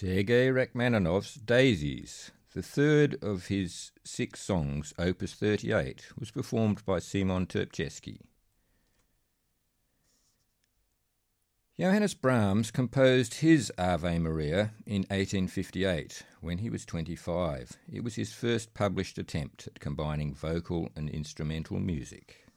Sergei Rachmaninoff's Daisies, the third of his 6 songs, Opus 38, was performed by Simon Terpczewski. Johannes Brahms composed his Ave Maria in 1858, when he was 25. It was his first published attempt at combining vocal and instrumental music.